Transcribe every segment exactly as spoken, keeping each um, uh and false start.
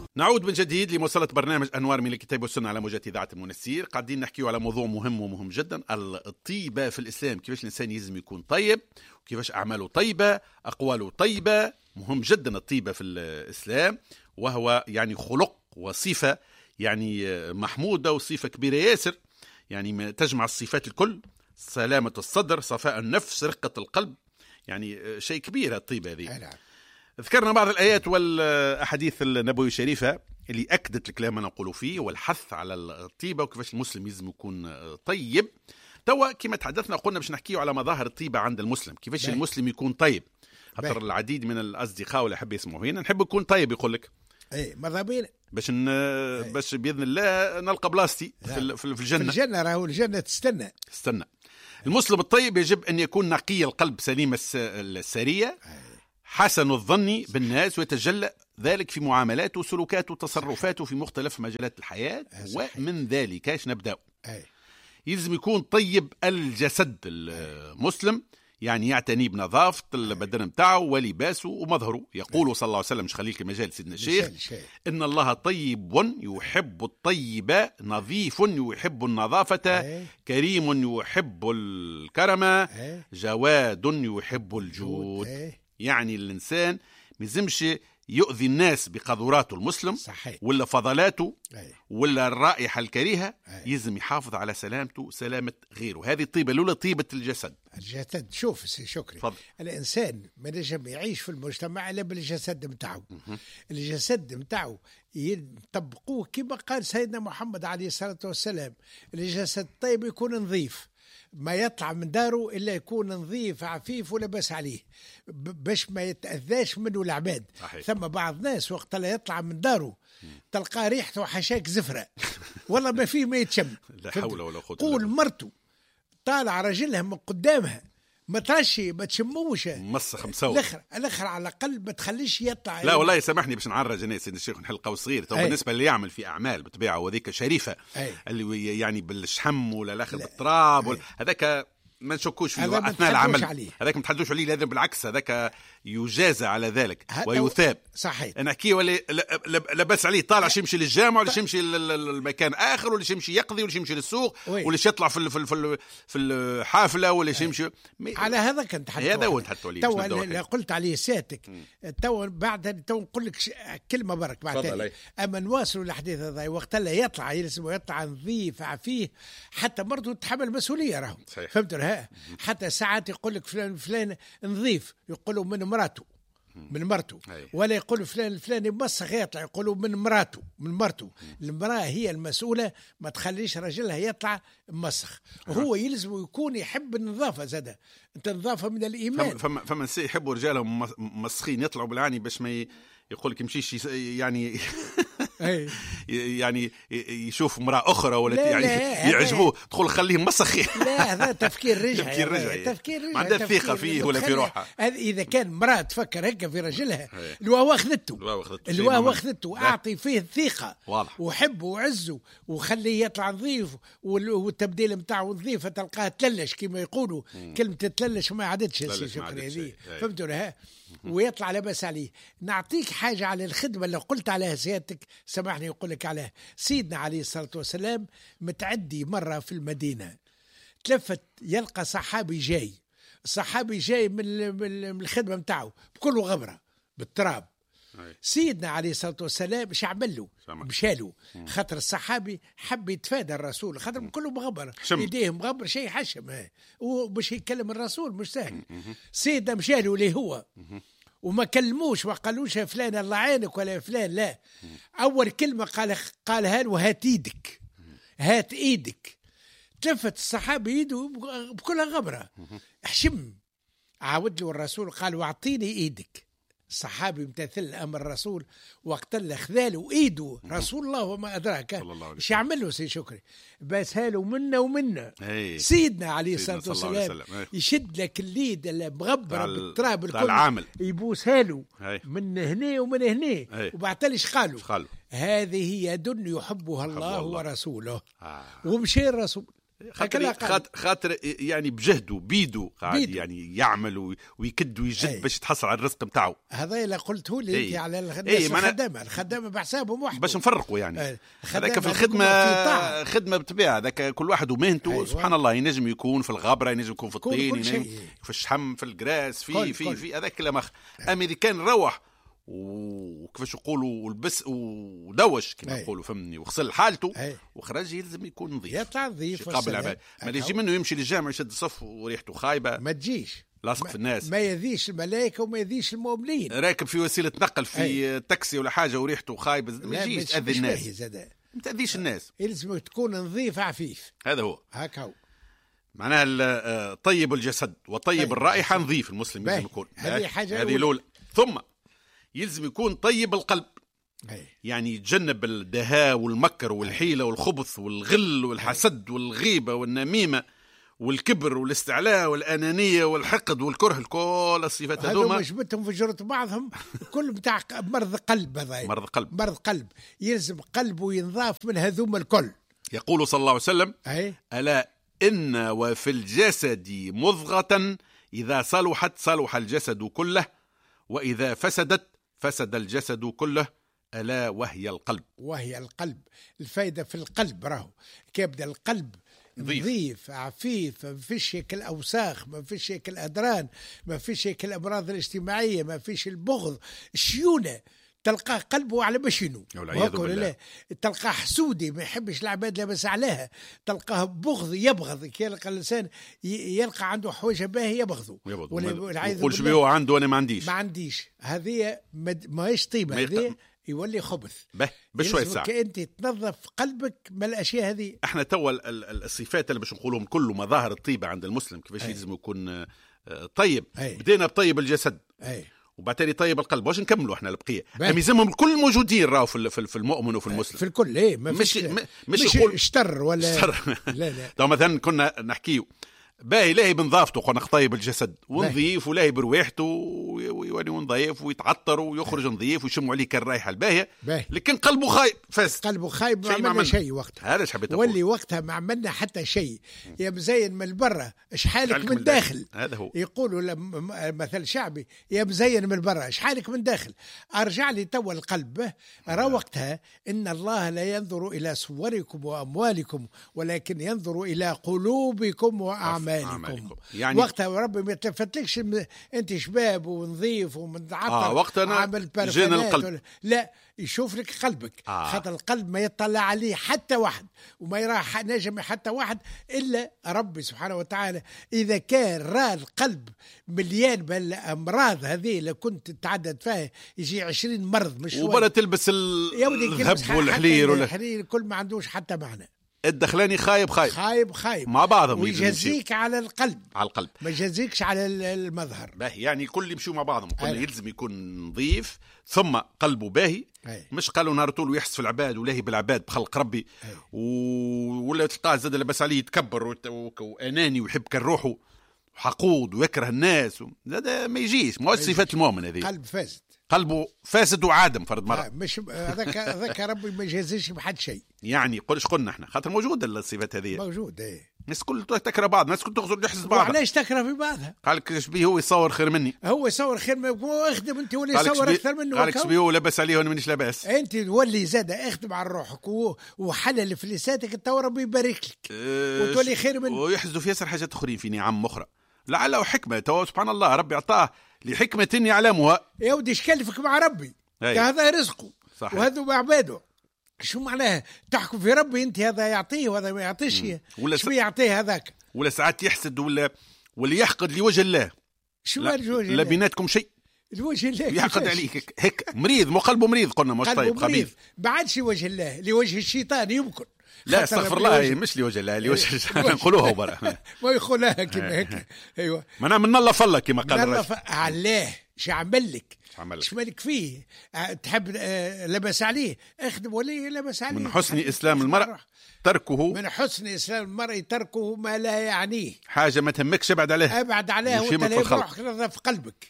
نعود من جديد لمواصلة برنامج أنوار من الكتاب والسنة على موجات إذاعة المنسير. قاعدين نحكيو على موضوع مهم ومهم جدا، الطيبة في الإسلام. كيفاش الإنسان يلزم يكون طيب، وكيفاش أعماله طيبة، أقواله طيبة. مهم جدا الطيبة في الإسلام، وهو يعني خلق وصفة يعني محمودة وصفة كبيرة ياسر، يعني تجمع الصفات الكل: سلامة الصدر، صفاء النفس، رقة القلب. يعني شيء كبير الطيبة هذه. ذكرنا بعض الآيات والأحاديث النبوية الشريفة اللي أكدت الكلام أنا نقوله فيه، والحث على الطيبة وكيفاش المسلم يلزم يكون طيب. توا كما تحدثنا قلنا باش نحكيه على مظاهر الطيبة عند المسلم، كيفاش باي. المسلم يكون طيب. خاطر العديد من الأصدقاء اللي يحب يسمعوا هنا نحب يكون طيب، يقول لك اي ماذا بينا باش ن... باش باذن الله نلقى بلاصتي في, في الجنه. في الجنه راهو الجنه تستنى تستنى. المسلم الطيب يجب ان يكون نقي القلب، سليم السريه، حسن الظن بالناس، ويتجلى ذلك في معاملاته وسلوكاته وتصرفاته في مختلف مجالات الحياه. ومن ذلك ايش نبدا؟ يلزم يكون طيب الجسد المسلم، يعني يعتني بنظافة البدن متاعه ولباسه ومظهره. يقول صلى الله عليه وسلم، مش خليك مجال سيدنا الشيخ: إن الله طيب يحب الطيب، نظيف يحب النظافة، كريم يحب الكرم، جواد يحب الجود. يعني الإنسان ميزمش يؤذي الناس بقذوراته المسلم، صحيح. ولا فضلاته، أي. ولا الرائحة الكريهة، يلزم يحافظ على سلامته سلامة غيره. هذه الطيبة الأولى، طيبة الجسد. الجسد شوف سي شكري، فضل. الإنسان ما نجم يعيش في المجتمع إلا بالجسد متاعه. الجسد متاعه يطبقوه كما قال سيدنا محمد عليه الصلاة والسلام: الجسد الطيب يكون نظيف، ما يطلع من داره إلا يكون نظيف عفيف ولبس عليه باش ما يتأذاش منه العباد. ثم بعض ناس وقت لا يطلع من داره تلقى ريحته حشاك زفرة والله ما فيه ما يتشم. لا حول ولا قوة. قول مرته طالع رجلها من قدامها ما ترشي ما تشموش مسخ مسوي الاخر الاخر على الاقل ما تخليش يطلع. لا والله سامحني باش نعرج انا سيدي الشيخ نحل قوس صغير. تو بالنسبه اللي يعمل في اعمال بطبيعه وذيك شريفه، أي. اللي يعني بالشحم ولا الاخر بالتراب هذاك ما نشكوش فيه اثناء العمل، هذاك ما تحدوش عليه، لازم بالعكس هذاك يجازى على ذلك ويثاب. صحيح. انا احكي ولا لبس عليه طالع ش يمشي للجامع ولا يمشي للمكان اخر ولا يمشي يقضي ولا يمشي للسوق ولا يطلع في في في الحافله ولا يمشي. على هذا كنت حتى هذا هو تحط عليه. تو قلت عليه سيادتك تو بعد تو نقول لك كلمه برك بعد. اما نواصلوا الحديث هذا وقت لا يطلع يلزم يطلع نظيف عفيه، حتى مرته تتحمل المسؤوليه راهو. فهمت؟ حتى ساعات يقول لك فلان فلان نظيف يقولوا من مراته من مرته، ولا يقولوا فلان الفلاني مسخ يطلع يقولوا من مراته من مرته. المراه هي المسؤولة، ما تخليش رجلها يطلع مسخ. هو يلزم يكون يحب النظافة زادة، انت النظافة من الإيمان. فما فما نساء يحبوا رجالهم مسخين يطلعوا بالعاني باش ما يقول لك يمشيش يعني يعني يشوف امرأة أخرى ولا لا يعني لا يعجبوه تقول خليه مسخي. لا هذا تفكير رجعي. تفكير رجعي. تفكير رجعي. ما عندها ثقة فيه ولا في روحها. هذا إذا كان مرأة تفكر هيك في رجلها الواو أخذته الواو أخذته أعطي فيه الثقة وحبه وعزه وخليه يطلع نظيف، والتبديل متاعه نظيفة تلقاه تللش كما يقولوا. كلمة تللش ما عادتش شكرا هذه، فهمتوا لها؟ ويطلع لبس عليه. نعطيك حاجة على الخدمة اللي قلت عليها سيادتك، سمحني يقول لك عليها. سيدنا عليه الصلاة والسلام متعدي مرة في المدينة، تلفت يلقى صحابي جاي، الصحابي جاي من الخدمة متاعه بكل غبرة بالتراب. سيدنا عليه الصلاة والسلام مش عمل له مشاله، خاطر الصحابي حب يتفادى الرسول، خاطر كله مغبر يديه مغبر شيء حشم ومش يكلم الرسول مش سهل. سيدنا مشاله ليه هو وما كلموش ما قالوش يا فلان الله عينك ولا يا فلان، لا. أول كلمة قال قالها له هات ايدك هات ايدك. تلفت الصحابي ايده بكل غبرة حشم. عاود له الرسول قال واعطيني ايدك. الصحابي امتثل امر الرسول وقت اللي خذاله ايده رسول الله وما ادراك ايش يعمل له سي شكري، بس هاله منا ومنا سيدنا عليه الصلاه والسلام يشد لك اليد اللي مغبره بالتراب الكل يبوس هاله من هنا ومن هنا وبعتلش قالوا هذه يد يحبها الله, الله ورسوله. آه. ومشي الرسول خاطر خاطر, خاطر يعني بجهده بيدو قاعد يعني يعمل ويكد ويجد باش يتحصل على الرزق نتاعو. هذا اللي قلته لي انت على الخدامه الخدامه بحسابهم واحد باش نفرقوا يعني هذاك في الخدمه خدمه بالطبيعه هذاك كل واحد ومهنته. أيوة. سبحان الله ينجم يكون في الغبره ينجم يكون في الطين ينجم في الشحم في الجراس في كل في كل. في هذاك لا مخ. اما اذا كان روح وكيفاش يقولوا ولبس ودوش كما يقولوا فهمني وغسل حالته أي. وخرج يلزم يكون نظيف يطلع نظيف قبل العباد. ما يجي منه يمشي للجامع يشد الصف وريحته خايبه ما تجيش لاصق في الناس. ما يذيش الملائكه وما يذيش المؤمنين. راكب في وسيله نقل في أي. تاكسي ولا حاجه وريحته خايبه ما يجيش تاذي الناس ما تاذيش الناس. يلزم تكون نظيف عفيف. هذا هو هكا هو معناها طيب الجسد وطيب طيب. الرائحه نظيف المسلم لازم يكون. هذه حاجه هذه الاولى. ثم يلزم يكون طيب القلب. أي. يعني يتجنب الدهاء والمكر والحيلة والخبث والغل والحسد والغيبة والنميمة والكبر والاستعلاء والأنانية والحقد والكره الكل الصفات هذوما هذوما جبتهم في جرة بعضهم كل بتاع مرض قلب. هذا مرض قلب مرض قلب يلزم قلبه ينضاف من هذوما الكل. يقول صلى الله عليه وسلم أي. ألا إن وفي الجسد مضغة إذا صلحت صلح الجسد كله وإذا فسدت فسد الجسد كله ألا وهي القلب. وهي القلب. الفايدة في القلب راهو كيبدأ القلب نظيف عفيف ما فيش هيك الأوساخ ما فيش هيك الأدران ما فيش هيك الأمراض الاجتماعية ما فيش البغض الشيونة تلقاه قلبه على بشينه لا تلقاه حسودي ما يحبش العباد لابس عليها تلقاه بغض يبغض يلقى الانسان يلقى عنده حوجه باهي يبغضه يقول شبيه عنده انا ما عنديش ما عنديش هذه ما هيش طيبه هذه يولي خبث بشوي ساعه. انت تنظف قلبك من الاشياء هذه. احنا توا الصفات اللي باش نقولهم كله مظاهر الطيبه عند المسلم كيفاش لازم يكون طيب. أي. بدينا بطيب الجسد أي. وبعدين طيب القلب واش نكملوا احنا البقيه يلزمهم الكل موجودين راهو في في المؤمن وفي المسلم في الكل. ايه ما مش مش, مش, مش يقول اشتر ولا اشتر. لا لا لو مثلا كنا نحكيو باهي لاهي بنظافته قلنا طيب الجسد ونظيف ولاهي برواحته ويولي نظيف ويتعطر ويخرج نظيف ويشموا عليه كالرايحه الباهيه لكن قلبه خايب فاسد قلبه خايب ما عملنا شيء وقتها. هذا ايش حبيت اقول واللي وقتها ما عملنا حتى شيء يا مزين من برا ايش حالك من داخل. هذا هو يقولوا مثل شعبي يا مزين من برا ايش حالك من داخل. ارجع لي تو القلب راه وقتها ان الله لا ينظر الى صوركم واموالكم ولكن ينظر الى قلوبكم واعمالكم. أعمالكم. يعني وقتها ربي ما يتلفتلكش انت شباب ونظيف ومتعطر اه وقتها جين القلب لا يشوف لك قلبك. آه. خاطر القلب ما يطلع عليه حتى واحد وما يرى نجم حتى واحد الا ربي سبحانه وتعالى. اذا كان راه القلب مليان بالامراض هذه اللي كنت تتعدد فيها يجي عشرين مرض مش وبلا تلبس الذهب والحرير ولا الحرير كل ما عندوش حتى معنى. الدخلاني خايب خايب خايب خايب مع بعضهم ويجازيك على القلب على القلب ما يجازيكش على المظهر. باهي يعني الكل يمشوا مع بعضهم كل يلزم يكون نظيف ثم قلبه باهي. أي. مش قالوا نهار طول ويحس في العباد ولاهي بالعباد بخلق ربي. و... ولا تلقاه زاد لبس عليه يتكبر واناني ويحب كان روحه وحقود ويكره الناس هذا ما يجيش ما هو صفات المؤمن هذه. قلب فاسد قلبه فاسد وعادم فرد مرة. مش هذاك هذاك ربي ما يجازيش بحد شيء. يعني قولش قلنا احنا خاطر موجوده الصفات هذه موجود. ايه الناس كل تكره بعض الناس كل تغزر يحسد بعض. وعلاش تكره في بعضها؟ قال لك شبيه هو يصور خير مني هو يصور خير مني واخدم انت ولا يصور اكثر منه. قال لك شبيه هو لبس عليه وانا مانيش لاباس. انت ولي زاد اخدم على روحك وحلل فليساتك انت وربي يبارك لك أه وتولي خير منه. ويحسدوا في ياسر حاجات اخرين في نعم اخرى لعله حكمه تو سبحان الله ربي اعطاه لحكمه يعلمها. يا ودي ايش كلفك مع ربي؟ هذا رزقه وهذا عباده. شو معناها تحكم في ربي انت هذا يعطيه وهذا ما يعطيش شو يعطيه هذاك ولا ساعات يحسد ولا ولا يحقد لوجه الله. شو وجه الله؟ لا بيناتكم شيء لوجه الله يحقد عليك هيك مريض مو قلبه مريض قلنا مش طيب خبيث بعدش وجه الله لوجه الشيطان يمكن. لا استغفر الله مش لوجه الله لوجه الشيطان نقولوها برا ما يقولها كما هيك. ايوه ما انا من الله فله كما قال الرجل علاه شو عمل لك ايش مالك فيه تحب لبس عليه اخدم ولي لبس عليه. من حسن اسلام المرء تركه من حسن اسلام المرء تركه ما لا يعنيه. حاجه ما تهمكش ابعد عليها ابعد عليها وانت لا يروح في قلبك.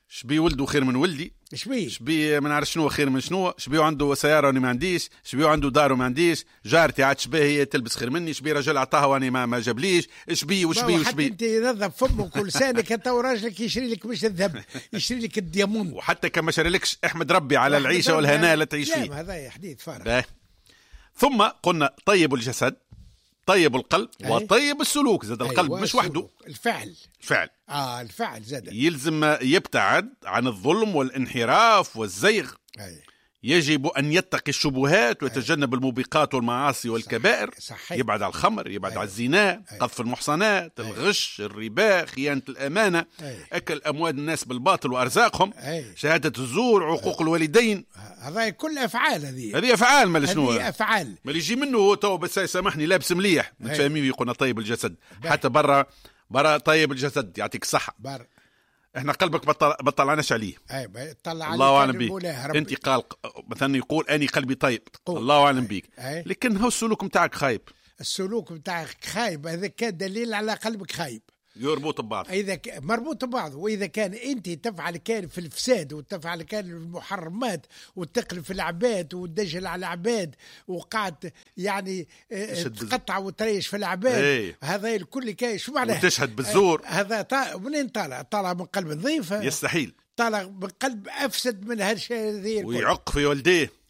شبي ولده خير من ولدي، شبي شبي ما نعرف شنو خير من شنو، شبي عنده سياره وانا ما عنديش، شبي عنده دار وما عنديش، جارتي عاد شبيه هي تلبس خير مني، شبي رجل عطاها وانا ما, ما جابليش، شبي وشبي وشبي. انت نظف فمك ولسانك انت وراجلك يشري لك مش الذهب يشري لك الديامون، وحتى كما شري لكش احمد ربي على العيشه والهناء اللي تعيش فيه. هذا حديث فارغ. ثم قلنا طيب الجسد، طيب القلب، أي. وطيب السلوك. زاد القلب أي. مش وحده، الفعل الفعل اه الفعل زاد يلزم يبتعد عن الظلم والانحراف والزيغ. أي. يجب أن يتقي الشبهات ويتجنب الموبقات والمعاصي والكبائر. صحيح. يبعد على الخمر، يبعد أي. على الزنا، أي. قذف المحصنات، أي. الغش، الربا، خيانة الأمانة، أي. أكل أموال الناس بالباطل وأرزاقهم، أي. شهادة الزور، عقوق الوالدين. هذا كل أفعال، هذه هذه أفعال ما شنو هذه أفعال ما يجي منه هو تو بس سامحني لابس مليح متفاهمين يقولنا طيب الجسد. بي. حتى برا برا طيب الجسد يعطيك الصحة. بر. احنا قلبك بطل بطلعناش عليه. اي طلع عليه. الله اعلم بيك. انت قال مثلا يقول اني قلبي طيب، الله اعلم بيك. لكن هو السلوك نتاعك خايب. السلوك نتاعك خايب، هذا كان دليل على قلبك خايب. يربط ببعض. اذا ك... مربوط ببعض. واذا كان انت تفعل كان في الفساد وتفعل كان في المحرمات وتقلب في العباد وتدجل على العباد وقعد يعني تقطع وتريش في العباد. ايه. هذا الكل كاين شو معناه؟ وتشهد بالزور. هذا طا... منين طالع؟ طالع من قلب نظيف. يستحيل. طالع من قلب افسد من هالشيء ذي. ويعق في والديه.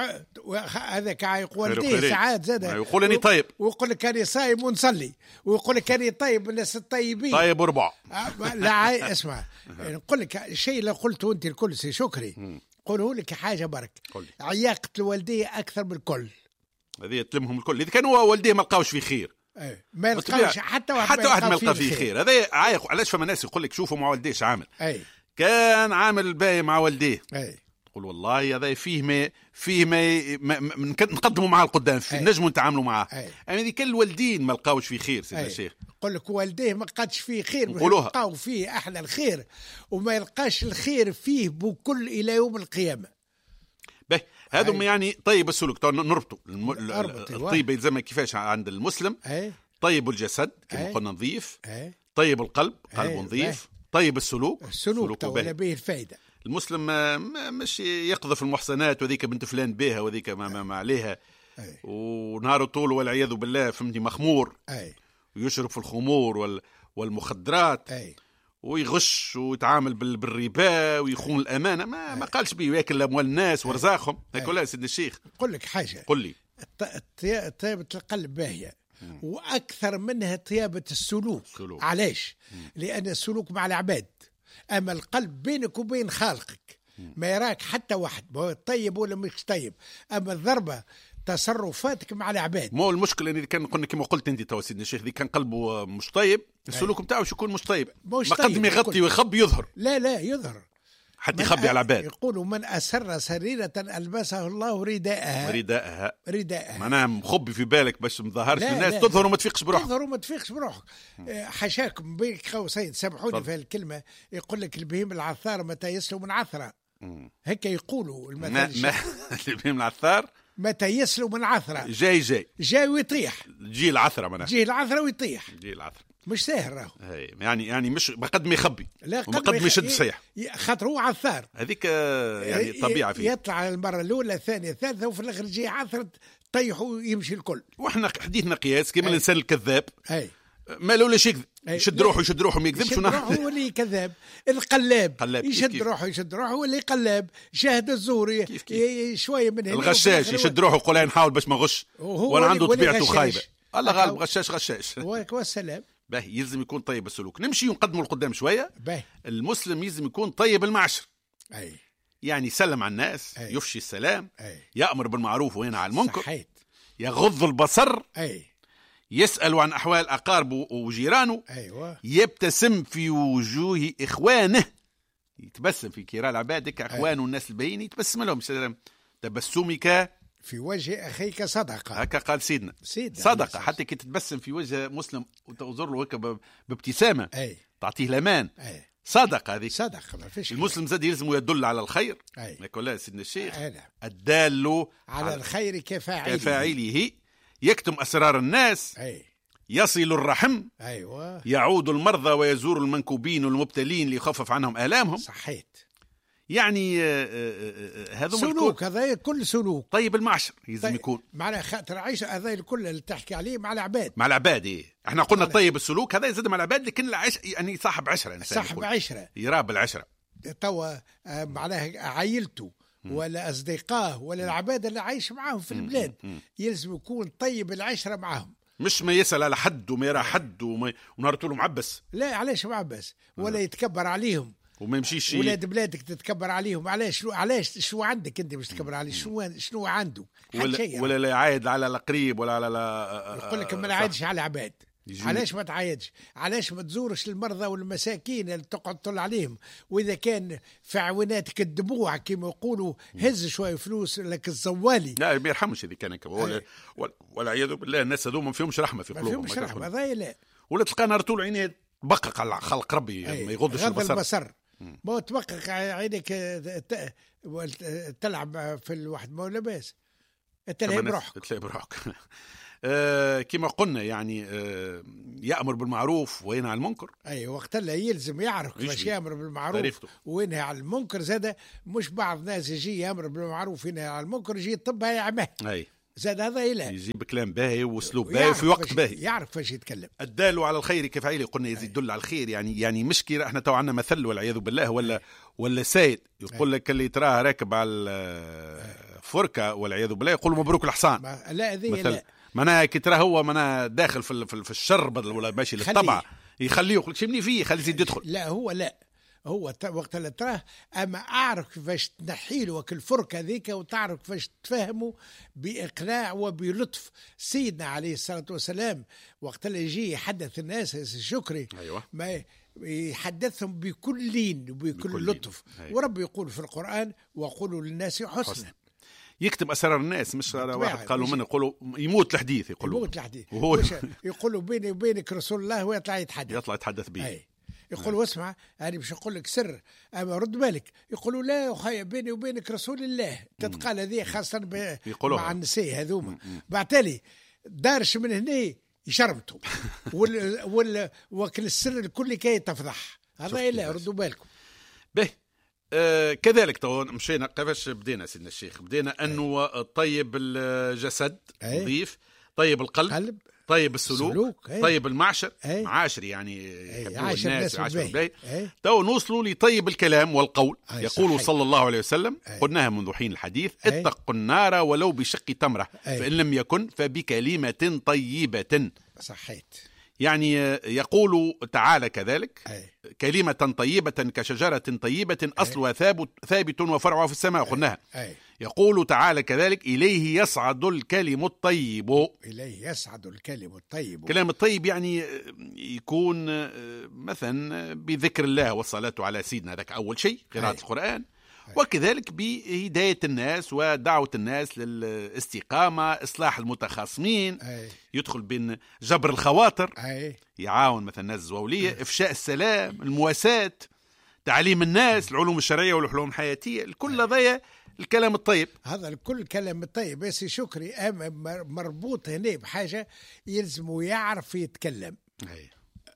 هذا كعيق والديه ساعات زاد يقول اني طيب، ويقول لك اني صايم ونصلي، ويقول لك اني طيب الناس الطيبين طيب وربع. لا اسمع نقول لك الشيء اللي قلته انت الكل سي شكري، قوله لك حاجه برك، عياقه الوالديه اكثر من الكل. هذه تلمهم الكل. اذا كانوا والديه ما لقاوش في خير، أي. ما يلقاوش حتى واحد حتى واحد ما يلقى فيه خير. هذا عايق. علاش فما ناس يقول لك شوفوا مع والديش عامل. أي. كان عامل باهي مع والديه. أي. تقول والله هذا فيه ما فيه ما, ما, ما نقدموا معاه القدام، في نجموا نتعاملوا معاه. يعني ذيك الوالدين ما لقاوش فيه خير سيدنا الشيخ. يقول لك والديه ما قادش فيه خير، لقاو فيه احلى الخير وما يلقاش الخير فيه بكل الى يوم القيامه. به هذا يعني طيب السلوك نربطوا الطيب يلزم كيفاش عند المسلم. أي. طيب الجسد كما قلنا نظيف. أي. طيب القلب قلب نظيف. طيب السلوك السلوك ولا به الفائده. المسلم مش يقذف المحصنات وذيك بنت فلان بها وذيك ما, ما, ما عليها. أي. ونهار طول والعياذ بالله فهمتي مخمور. أي. ويشرب في الخمور وال والمخدرات. أي. ويغش ويتعامل بالربا ويخون الامانه. ما, ما قالش بيه ياكل اموال الناس ورزاقهم. هكا لا سيدنا الشيخ. قل لك حاجه. قل لي. طيبه القلب باهيه واكثر منها طيبه السلوك. سلوك. علاش؟ لان السلوك مع العباد، اما القلب بينك وبين خالقك ما يراك حتى واحد طيب ولا مش طيب. اما الضربه تصرفاتك مع العباد. مو المشكله اللي كان قلنا كما قلت انت تو سيدنا الشيخ، ذي كان قلبه مش طيب السلوك نتاعو شو يكون مش طيب. ما قدم يغطي ويخبي يظهر. لا لا يظهر حتى يخبي على العباد. يقولوا من أسر سريرة ألبسه الله رداءها. رداءها رداءها معناها مخبي في بالك باش ما تظهرش للناس، تظهر وما تفيقش بروحك. تظهر وما تفيقش بروحك. حشاكم بين قوسين سامحوني في الكلمة، يقول لك البهيم العثار متى يسلو من عثرة. هيك يقولوا المثل. ما البهيم العثار متى يسلو من عثرة. جاي جاي جاي ويطيح. جي العثرة معناها. جي العثرة ويطيح. جي العثرة. مش ساهل راهو. يعني يعني مش بقدم يخبي وبقدم يشد صحيح. خاطر هو عثار. هذيك يعني طبيعة فيه. يطلع المرة الأولى الثانية الثالثة وفي الآخر يجي عثرة طيح ويمشي الكل. وإحنا حديثنا قياس كما الإنسان الكذاب. أي. ما لولاش يكذب يشد روحه يشد روحه ما يكذبش. يشد روحه هو اللي كذاب. القلاب قلاب. يشد كيف. روحه يشد روحه هو اللي قلاب. شاهد الزور شوية من هنا. الغشاش يشد روحه يقول نحاول باش ما غش وانا عنده طبيعته خايبة. الله غالب غشاش غشاش. والسلام. باهي يلزم يكون طيب السلوك. نمشي ونقدمه لقدام شوية. باهي. المسلم يلزم يكون طيب المعشر. أي. يعني يسلم على الناس. أي. يفشي السلام. أي. يأمر بالمعروف وينهى عن المنكر. صحيت. يغض البصر. أي. يسأل عن أحوال أقاربه وجيرانه. أيوة. يبتسم في وجوه إخوانه. يتبسم في كرام العباد أخوانه الناس الباهين يتبسم لهم. تبسمك في وجه أخيك صدقة. هكا قال سيدنا. سيدنا صدقة. حتى كي تتبسم في وجه مسلم وتوزر له هكا بابتسامة. أي. تعطيه الأمان. أي. صدقة هذه. صدقة ما فيش. المسلم زاد يلزم يدل على الخير. أي. يقول سيدنا الشيخ. أي. الدال على الخير كفاعله. كفاعله. يكتم أسرار الناس. أي. يصل الرحم. أيوة. يعود المرضى ويزور المنكوبين والمبتلين ليخفف عنهم آلامهم. صحيت. يعني هذا سلوك، هذا كل سلوك. طيب المعشر لازم طيب يكون معنا خاطر عيش هذا الكل اللي تحكي عليه مع العباد. مع العباد إيه. احنا قلنا طيب السلوك هذا يزيد مع العباد، لكن العيش يعني صاحب عشرة إنسان. صاحب عشرة. يراب العشرة. توا معناها عائلته ولا أصدقائه ولا العباد اللي عايش معاهم في البلاد يلزم يكون طيب العشرة معاهم. مش ما يسأل على حد وما يرى حد وما ونهارتو له معبس. لا علاش معبس ولا يتكبر عليهم وما يمشيش ولاد بلادك تتكبر عليهم. علاش علاش شو عندك انت باش تتكبر عليه؟ شنو شنو عنده؟ ولا ولا لا يعايد على القريب ولا على يقول لك ما نعايدش على العباد. علاش ما تعايدش؟ علاش ما تزورش المرضى والمساكين اللي تقعد تطل عليهم؟ واذا كان في عويناتك الدموع كما يقولوا هز شويه فلوس لك الزوالي. لا ما يرحمش هذيك كان ولا والعياذ بالله. الناس هذوما ما فيهمش رحمه في قلوبهم. ما فيهمش رحمه هذا. لا ولا تلقى نهار طول عينيه تبقق على خلق ربي ما يغضش البصر. البصر ما تبقق عينك تلعب في الواحد ما لاباس تلهي بروحك تلهي بروحك. آه كما قلنا يعني آه يأمر بالمعروف وينهى عن المنكر. اي وقت لا يلزم يعرف باش يأمر بالمعروف وينهى عن المنكر. زاد مش بعض الناس يجي يأمر بالمعروف وينهى عن المنكر يجي يطبها يعمه. اي زاد هذا إله يجيب كلام باهي واسلوب باهي وفي وقت باهي يعرف فاش يتكلم. الدال على الخير كفاعله. قلنا يزيد يدل على الخير. يعني يعني مشكله احنا تو عندنا مثل والعياذ بالله ولا ولا سيد يقول لك اللي تراه راكب على الفركه والعياذ بالله يقول مبروك الحصان. لا هذه لا معناها كي تراه هو معناها داخل في في الشر ولا ماشي للطبع يخليه يقول شمني فيه خليه يزيد يدخل. لا هو لا هو وقت اللي تراه اما اعرف كيفاش تنحيله وك الفركه ذيك وتعرف كيفاش تفهمه باقناع وبلطف. سيدنا عليه الصلاه والسلام وقت اللي يجي يحدث الناس شكري أيوة. ما يحدثهم بكل لين وبكل لطف. أيوة. ورب يقول في القران وقولوا للناس حسنا حسن. يكتب اسرار الناس. مش واحد قالوا من يقولوا يموت الحديث يقولوا يموت الحديث يقولوا بيني وبينك رسول الله ويطلع يتحدث يطلع يتحدث به. أي. يقولوا اسمع انا باش نقول لك سر اما رد بالك. يقولوا لا يا اخي بيني وبينك رسول الله تتقال هذه خاصه مع النساء هذوما. بعتلي دارش من هنا يشرمتوا وال وال وكل السر الكل كي تفضح. هذا لا ردوا بالكم به. آه كذلك تو مشينا كيفاش بدينا سيدنا الشيخ؟ بدينا انه طيب الجسد نظيف، طيب القلب قلب. طيب السلوك, السلوك. طيب المعشر أي. معاشر يعني عاشر الناس عاشر تو نوصلوا لطيب الكلام والقول. يقول صحيح. صلى الله عليه وسلم أي. قلناها منذ حين الحديث أي. اتقوا النار ولو بشق تمرة أي. فإن لم يكن فبكلمة طيبة. صحيت. يعني يقول تعالى كذلك أي. كلمة طيبة كشجرة طيبة أصلها ثابت, ثابت وفرعها في السماء. قلناها. يقول تعالى كذلك إليه يصعد الكلم الطيب. إليه يصعد الكلم الطيب. كلام الطيب يعني يكون مثلا بذكر الله والصلاة على سيدنا، ذاك أول شيء قراءة القرآن، وكذلك بهداية الناس ودعوة الناس للاستقامة، إصلاح المتخاصمين، يدخل بين جبر الخواطر، يعاون مثلا الناس الزواولية، إفشاء السلام، المواساة، تعليم الناس العلوم الشرعية والعلوم الحياتية. الكل هذا الكلام الطيب. هذا الكل كلام الطيب. بس شكري مربوط هنا بحاجة يلزم يعرف يتكلم. أي.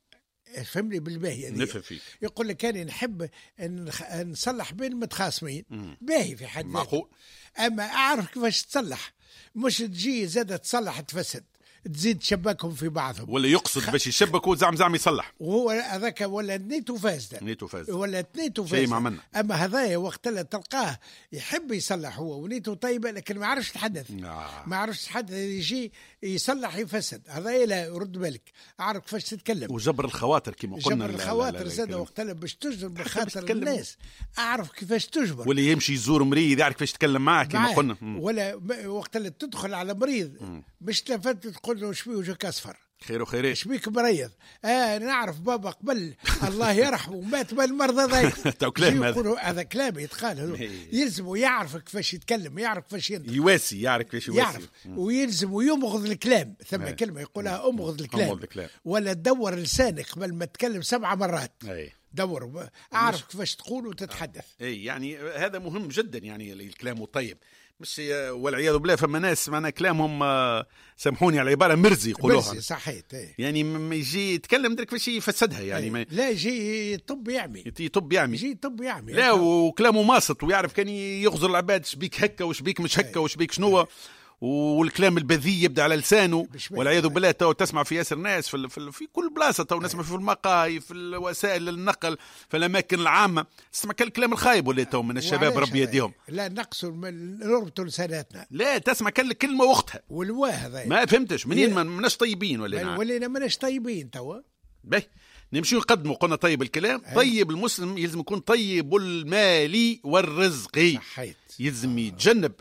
فهمني بالباهي. نفهم فيك. يقول لك كان نحب ان نصلح بين المتخاصمين باهي في حد ذاته، اما اعرف كيفاش تصلح، مش تجي زاد تصلح تفسد تزيد شبكهم في بعضهم، ولا يقصد خ... باش يشبكوا زعم زعم يصلح، وهو هذاك ولا نيتو فاسده نيتو فاسده ولا نيتو فاسده. اما هذايا وقت اللي تلقاه يحب يصلح هو ونيتو طيبه لكن ما عرفش يتحدث آه. ما عرفش يتحدث، يجي يصلح يفسد. هذايا لا رد بالك، اعرف كيفاش تتكلم. وجبر الخواطر كما قلنا، جبر الخواطر زاد وقت اللي باش تجبر بخاطر الناس، اعرف كيفاش تجبر. واللي يمشي يزور مريض يعرف كيفاش يتكلم معاه كما قلنا. ولا وقت اللي تدخل على مريض باش تلفت تقول له شبيه وجهك اصفر، خير وخير ايش بيك مريض. اه نعرف بابا قبل الله يرحمه مات بالمرضى ذاك. تو كلام هذا هذا كلام يتقال، يلزم يعرف كيفاش يتكلم، يعرف كيفاش ينطق، يواسي يعرف كيفاش يواسي، يعرف ويلزم يمغض الكلام. ثم كلمه يقولها امغض الكلام، ولا تدور لسانك قبل ما تتكلم سبع مرات. أي. دور اعرف كيفاش تقول وتتحدث. اي يعني هذا مهم جدا، يعني الكلام طيب، مش والعياذ بالله فما ناس معنا كلامهم سامحوني على العباره مرزي يقولوها. مرزي صحيت. ايه. يعني ما يجي يتكلم درك فاش يفسدها يعني. ما لا يجي طب يعمي يجي طب يعمي يجي طب يعمي لا، وكلامه ماسط ويعرف كان يغزر العباد شبيك هكا وشبيك مش هكا وشبيك شنو، والكلام البذيء يبدا على لسانه والعياذ بالله. تو تسمع في ياسر ناس في, في, في كل بلاصه، تو نسمع في المقاهي، في الوسائل النقل، في الاماكن العامه، تسمع كل الكلام الخايب ولا تو من الشباب ربي يديهم. لا نقصوا نربطوا لساناتنا، لا تسمع كل كلمه وقتها. والواه هذا ما فهمتش منين ما مناش طيبين ولا نعم. ولينا مناش طيبين توا. باهي نمشي نقدموا، قلنا طيب الكلام. أي. طيب المسلم يلزم يكون طيب المال والرزق. صحيت. يلزم يتجنب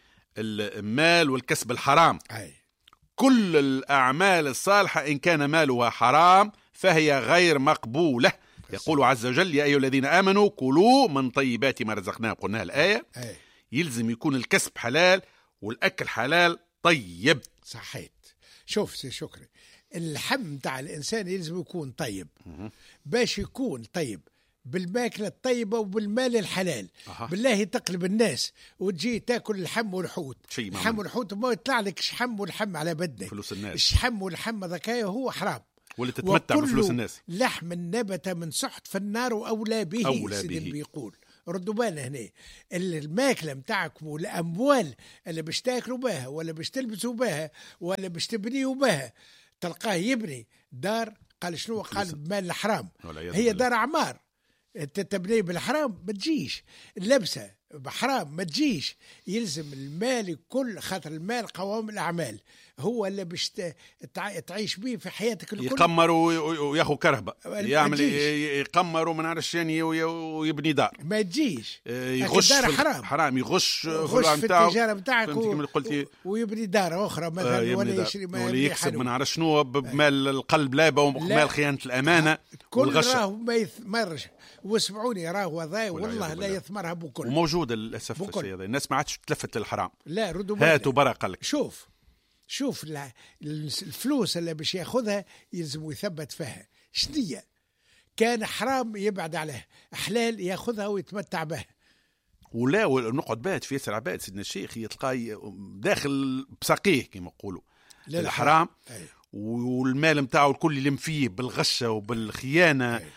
المال والكسب الحرام. أي. كل الأعمال الصالحة إن كان مالها حرام فهي غير مقبولة. يقول عز وجل يا أيها الذين آمنوا كلوا من طيبات ما رزقناكم، قلنا الآية. أي. يلزم يكون الكسب حلال والأكل حلال طيب. صحيت. شوف سي شكري، اللحم تاع الإنسان يلزم يكون طيب. باش يكون طيب بالماكلة الطيبة وبالمال الحلال. أه. بالله تقلب الناس وتجي تاكل اللحم والحوت، اللحم والحوت ما يطلع لك شحم والحم على بدنك. فلوس الناس. الشحم والحم ذكايا هو حرام، ولا تتمتع بفلوس الناس. لحم النبت من سحت فالنار وأولى به. أولى به. بيقول ردوا بالنا هنا، الماكلة متاعكم والأموال اللي باش تاكلوا بها ولا باش تلبسوا بها ولا باش تبنيوا بها، تلقاه يبني دار، قال شنو؟ قال بمال الحرام. هي دار أعمار، انت تبني بالحرام ما تجيش، اللبسه بحرام ما تجيش. يلزم المال كل، خاطر المال قوام الاعمال، هو اللي باش تعيش به في حياتك الكل. يقمر وياخذ كرهبه، يعمل يقمر وما نعرفش يعني ويبني دار ما تجيش. يغش دار حرام، حرام يغش في التجاره نتاعك ويبني دار اخرى مثلا، ولا يشري ما ولا يكسب ما نعرفش شنو بمال القلب لابه ومال خيانه الامانه والغش. كل راهو ما يثمرش، واسمعوني راهو ضاي والله لا يثمرها بكل. وموجود للاسف الشيء هذا، الناس ما عادش تلفت للحرام. لا ردوا هاتوا بركه لك. شوف شوف الفلوس اللي باش ياخذها يلزم يثبت فيها شنية. كان حرام يبعد عليه، حلال ياخذها ويتمتع بها. ولا نقعد بات في ياسر عباد سيدنا الشيخ تلقاي داخل بساقيه كما يقولوا الحرام، والمال نتاعو الكل يلم فيه بالغشه وبالخيانه أي.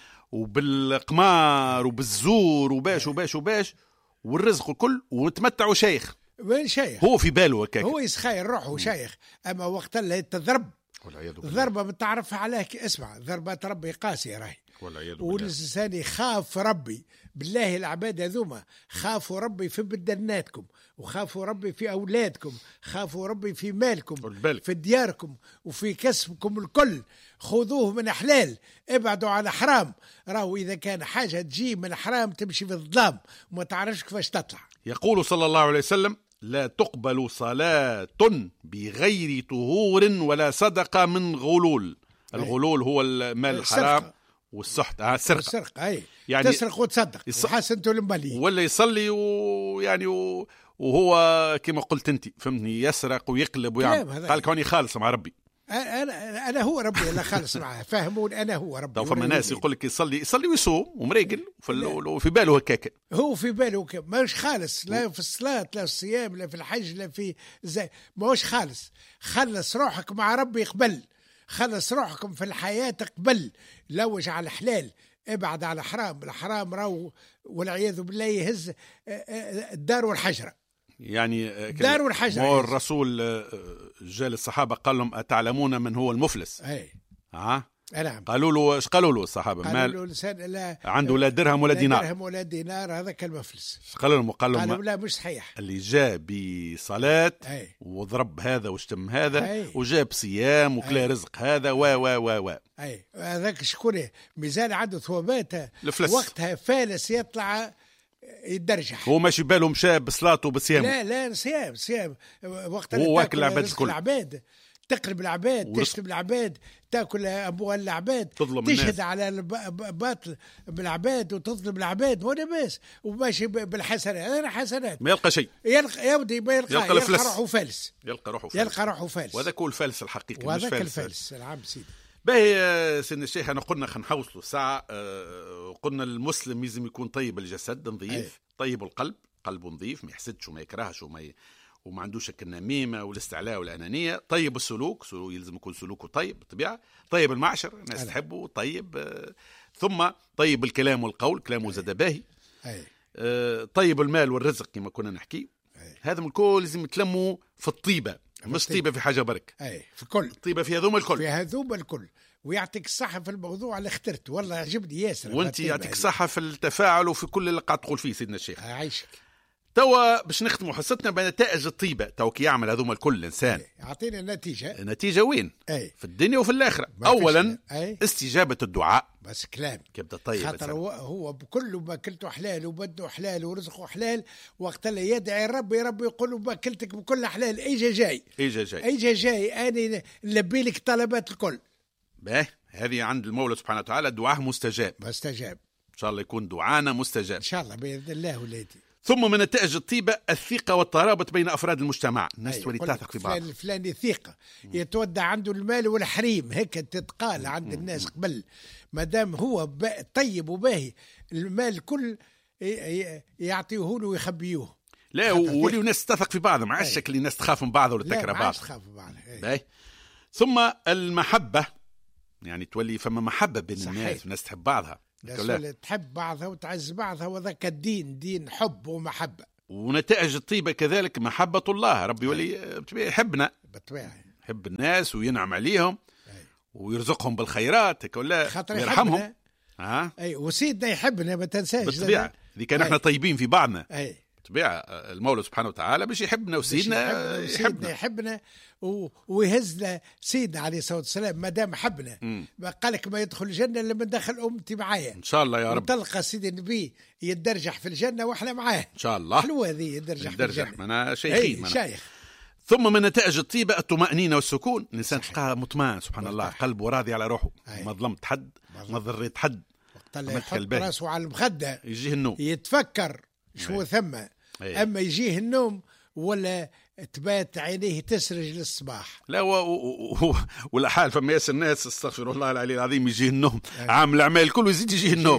وبالقمار وبالزور وباش وباش وباش، والرزق الكل وتمتعوا شيخ. وين شيخ؟ هو في باله هكاك، هو يسخاير روحه شيخ. اما وقت اللي تضرب ضربه بتعرفها عليك، اسمع، ضربه ربي قاسيه راهي، والإنسان يخاف ربي. بالله العباد هذوما خافوا ربي في بدناتكم، وخافوا ربي في أولادكم، خافوا ربي في مالكم، في دياركم وفي كسبكم الكل. خذوه من حلال، ابعدوا على حرام. راهو إذا كان حاجة تجي من حرام تمشي في الظلام وما تعرفش كيفاش تطلع. يقول صلى الله عليه وسلم لا تقبل صلاة بغير طهور ولا صدقة من غلول. الغلول هو المال الحرام والسحت، اه السرقة. السرقة اي يعني تسرق وتصدق يص... وحسنتوا المالية، ولا يصلي ويعني و... وهو كما قلت انت فهمتني يسرق ويقلب ويعمل. قال كوني خالص مع ربي. انا انا هو ربي اللي خالص معاه، فهمون انا هو ربي. طب فما ناس يقول لك يصلي يصلي ويصوم ومريقل وفي باله هكاك، هو في باله هكاك ماهوش خالص، لا في الصلاة لا في الصيام لا في الحج لا في زي ماهوش خالص. خلص روحك مع ربي قبل، خلص روحكم في الحياة قبل، لوج على الحلال، ابعد على حرام. الحرام راهو والعياذ بالله يهز الدار والحجرة. يعني دار والحجرة. هو الرسول جاء للصحابة قال لهم أتعلمون من هو المفلس؟ أي ها نعم. قالوا له ايش قالوا له الصحابه؟ قالوا له لا عنده لا درهم ولا دينار. لا درهم ولا دينار، هذا كالمفلس. قالوا لهم قال لهم لا مش صحيح. اللي جاء بصلاه أي. وضرب هذا واشتم هذا أي. وجاء بصيام وكلا رزق هذا و و و و اي هذاك شكون ميزان عنده ثوابات الفلس. وقتها فالس يطلع يدرجح، هو ماشي باله مشى بصلاته بصيامه. لا لا صيام صيام وقتها هو واكل العباد الكل، العباد تقلب العباد، تشتم العباد، تاكل اموال العباد، تشهد الناس. على الباطل بالعباد وتظلم العباد، وانا بس وماشي بالحسنات. انا حسنات ما يلقى شيء، يلقى يودي ما يلقى، يلقى, يلقى روحه فالس، يلقى روحه فالس، يلقى روحه فالس. وهذا هو الفالس الحقيقي، وهذا الفالس العام سيدي. باهي سيدنا الشيخ، انا قلنا خلينا نحوصلوا ساعه. قلنا المسلم لازم يكون طيب الجسد نظيف، أي. طيب القلب، قلبه نظيف، ما يحسدش وما يكرهش وما ي... وما عندوش النميمه والاستعلاء والانانيه. طيب السلوك، سلوك يلزم يكون سلوكه طيب بالطبيعه. طيب المعشر، الناس تحبه طيب. آه ثم طيب الكلام والقول، كلامه زاد باهي. آه طيب المال والرزق كما كنا نحكي. هذا من الكل لازم يتلموا في الطيبه، مش طيبه في حاجه برك، اي في كل طيبه في هذوما الكل، في هذوما الكل. ويعطيك الصحة في الموضوع اللي اخترت، والله عجبني ياسر. وانت يعطيك الصحة في التفاعل وفي كل اللي قاعد تقول فيه سيدنا الشيخ. عايشك. توا باش نختموا حصتنا بنتائج الطيبة. توا كي يعمل هذوما الكل الإنسان يعطينا النتيجة. النتيجة وين؟ أي. في الدنيا وفي الآخرة. أولا استجابة الدعاء، بس كلام كيبدا طيب. خاطر هو, هو بكل ما كلته حلال وبده حلال ورزقه حلال، وقت اللي يدعي ربي ربي يقول له باكلتك بكل حلال. ايجا جاي ايجا جاي ايجا جاي انا نلبي لك طلبات الكل. باه هذه عند المولى سبحانه وتعالى دعاء مستجاب. مستجاب ان شاء الله يكون دعانا مستجاب ان شاء الله باذن الله وليدي. ثم من نتائج الطيبة الثقة والترابط بين أفراد المجتمع. الناس تولي تثق في بعض. الفلاني ثقة يتودع عنده المال والحريم، هيك تتقال عند الناس قبل. ما دام هو طيب وباهي المال كل يعطيه له ويخبيوه. لا ولي الناس تثق في بعض، ما عادش شكل الناس تخاف من بعض ولا تكره بعض. لا ما عادش تخاف من بعض. ثم المحبة، يعني تولي فما محبة بين صحيح. الناس الناس تحب بعضها، تحب بعضها وتعز بعضها، وذاك الدين دين حب ومحبة. ونتائج الطيبة كذلك محبة الله، ربي يولي يحبنا بالطبيعة، يحب الناس وينعم عليهم ويرزقهم بالخيرات ولا يرحمهم. ها اي وسيدنا يحبنا ما تنساش بالطبيعة. إذا كان احنا طيبين في بعضنا اي بالطبيعة المولى سبحانه وتعالى باش يحبنا وسيدنا يحبنا يحبنا ويهزنا. سيدنا عليه الصلاة والسلام ما دام حبنا قال لك ما يدخل الجنة لما دخل أمتي معايا إن شاء الله يا رب. وتلقى سيدي النبي يتدرجح في الجنة وإحنا معاه إن شاء الله. حلوة هذه يتدرجح في الجنة. أنا شيخين شيخ. ثم من نتائج الطيبة الطمأنينة والسكون. الإنسان تلقاه مطمئن سبحان الله، قلبه راضي على روحه، ما ظلمت حد ما ضريت حد. وقت اللي يحط راسه على المخدة يجيه النوم يتفكر شو ثم. أيه. أما يجيه النوم ولا تبات عينيه تسرج للصباح. لا و... و... ولا حال فما ياسر الناس استغفر الله العلي العظيم يجيه النوم. أيه. عامل الأعمال كله يزيد يجيه النوم.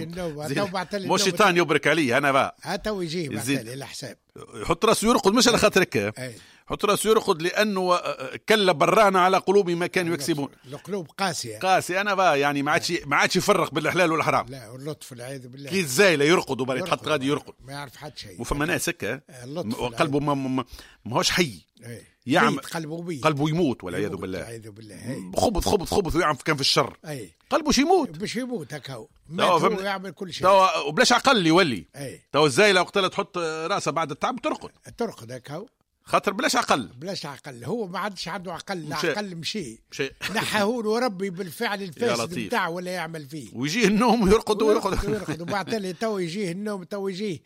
مو شيطان يبرك عليه أنا بقى هاتا ويجيه بعتلي الحساب يحط راسه يرقد مش على خاطرك. أيه. حط راسه يرقد لأنه كلا برانا على قلوب ما كانوا يكسبون. القلوب قاسية قاسية أنا بقى يعني ما عادش ما عادش يفرق بالحلال والحرام. لا واللطف والعياذ بالله. كي الزايلة يرقد وبعد يتحط غادي يرقد ما يعرف حد شيء. وفما ناس هكا قلبه ما, ما, ما هوش حي. ايه. يعمل قلبه بيت. قلبه يموت والعياذ بالله. والعياذ بالله. خبط خبط خبط ويعمل كان في الشر. اي. قلبه شي يموت. باش يموت هكا هو. هو يعمل كل شيء. توا وبلاش عقل يولي. اي. توا الزايلة وقت لا تحط راسها بعد التعب ترقد. ترقد هكا هو. خاطر بلاش عقل بلاش عقل. هو ما عادش عنده عقل. لا عقل مشي مشي نحاهول وربي بالفعل الفاسد بتاعه ولا يعمل فيه. ويجيه النوم ويرقد ويرقد ويرقد وبعد ذلك تو يجيه النوم تو يجيه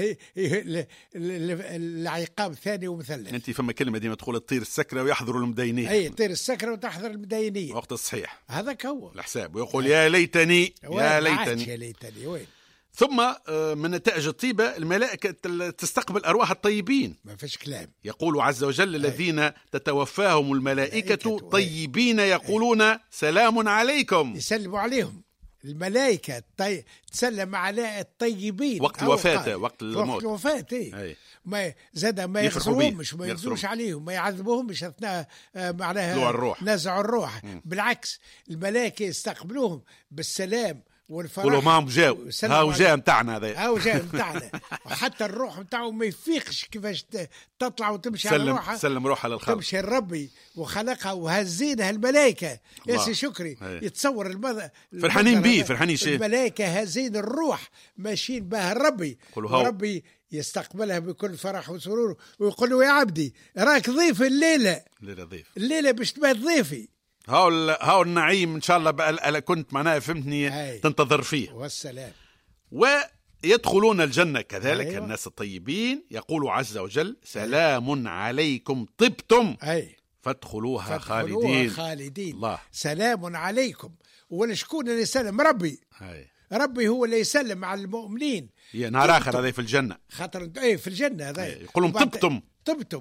العقاب ثاني ومثلث. انت فما كلمه ديما تقول تطير السكره ويحضروا المدينين. اي تطير السكره وتحضر المدينين وقت الصحيح. هذاك هو الحساب ويقول يا ليتني يا ليتني يا ليتني وين. ثم من نتائج الطيبة الملائكة تستقبل أرواح الطيبين. ما فيش كلام. يقول عز وجل الذين تتوفاهم الملائكة طيبين يقولون سلام عليكم. يسلموا عليهم الملائكة طي... تسلم على الطيبين وقت الوفاة وقت الموت وقت الوفاة اي ما زاد ما يخسروهمش ما ينزلوش عليهم ما يعذبوهمش اثناء معناها الروح. نزع الروح. م. بالعكس الملائكة يستقبلوهم بالسلام والفرح. قولوا ما جاو هاو جاء متاعنا هذا هاو جاء متاعنا وحتى الروح متاعه ما يفيقش كيفاش تطلع وتمشي سلم على روحها. سلم روحها للخلق تمشي الربي وخلقها وهزينها الملائكة. ياسي شكري هي. يتصور المذ... فرحانين بيه فرحانين شيء الملائكة هزين الروح ماشيين بها الربي وربي يستقبلها بكل فرح وسرور ويقول له يا عبدي راك ضيف الليلة الليلة ضيف الليلة باش تبات ضيفي. هاو هاو النعيم ان شاء الله بقى كنت معناها فهمتني هاي. تنتظر فيه والسلام. ويدخلون الجنة كذلك. أيوة. الناس الطيبين يقول عز وجل سلام عليكم طبتم أي. فادخلوها خالدين. خالدين الله. سلام عليكم. ولا شكون اللي يسلم؟ ربي. هاي. ربي هو اللي يسلم على المؤمنين. يا نهار آخر هذا في الجنة خاطر ايه في الجنة هذا يقولون طبتم طبتم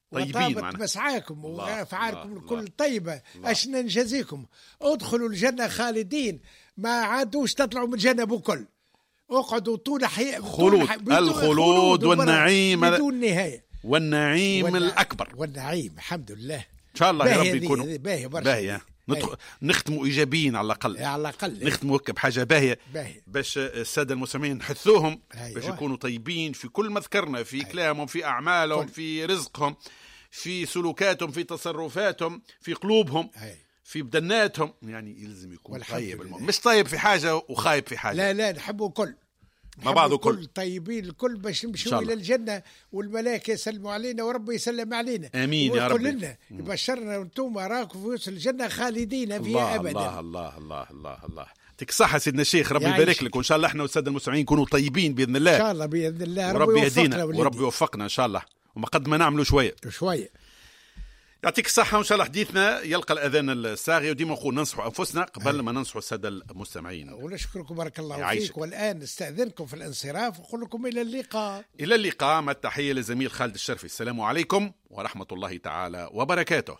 طيبين وطابت مسعاكم وافعالكم الكل طيبه. اش ننجزيكم؟ ادخلوا الجنه خالدين، ما عادوش تطلعوا من الجنه بكل، اقعدوا طول حياة خلود الخلود والنعيم بدون نهايه والنعيم والنع... الأكبر والنعيم. الحمد لله إن شاء الله يا رب يكونوا باهية باهية. ندخ... نختموا إيجابيين على الأقل، على الأقل نختموا هكا بحاجة باهية باهي. باش السادة المستمعين نحثوهم أيوة. باش يكونوا طيبين في كل ما ذكرنا، في أيوة. كلامهم، في أعمالهم، في رزقهم، في سلوكاتهم، في تصرفاتهم، في قلوبهم، أيوة. في بدناتهم. يعني يلزم يكون طيب المهم. مش طيب في حاجة وخايب في حاجة. لا لا نحبوا كل مع بعض كل طيبين الكل باش نمشوا الى الجنه والملائكه يسلموا علينا وربي يسلم علينا. امين يا رب. لنا يبشرنا وانتم راكم في وسط الجنه خالدين فيها ابدا. الله الله الله الله الله يعطيك الصحه سيدنا الشيخ، ربي يبارك لك، وان شاء الله احنا والساده المستمعين نكونوا طيبين باذن الله. ان شاء الله باذن الله ربي يهدينا وربي يوفقنا ان شاء الله، وما قد ما نعملوا شويه شويه. يعطيك الصحة، وإن شاء الله حديثنا يلقى الأذان الصاغية، وديما نقول ننصحوا أنفسنا قبل ما ننصحوا السادة المستمعين. ونشكركم بارك الله فيك، والآن نستأذنكم في الانصراف ونقول لكم إلى اللقاء. إلى اللقاء، مع التحية للزميل خالد الشرفي. السلام عليكم ورحمة الله تعالى وبركاته.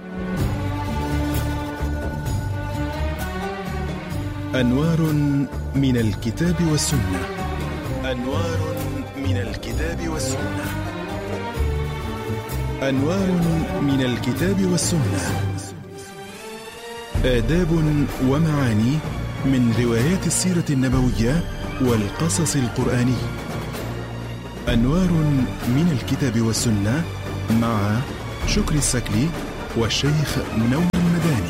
أنوار من الكتاب والسنة، أنوار من الكتاب والسنة، أنوار من الكتاب والسنة، آداب ومعاني من روايات السيرة النبوية والقصص القرآني. أنوار من الكتاب والسنة مع شكري السكلي والشيخ منور المداني.